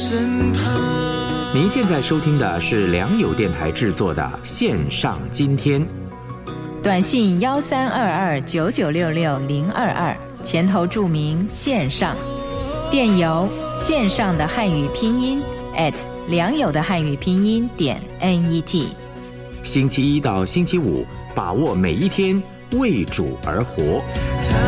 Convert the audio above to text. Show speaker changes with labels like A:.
A: 身旁。
B: 您现在收听的是良友电台制作的线上今天，
C: 短信132299660022，前头注明线上，电邮线上的汉语拼音良友的汉语拼音.net。
B: 星期一到星期五，把握每一天，为主而活。